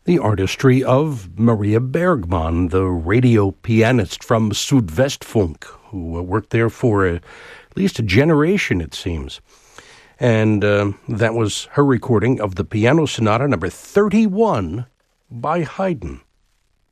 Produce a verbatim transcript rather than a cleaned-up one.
The artistry of Maria Bergman, the radio pianist from Südwestfunk, who worked there for a, at least a generation, it seems. And uh, that was her recording of the Piano Sonata number thirty-one by Haydn.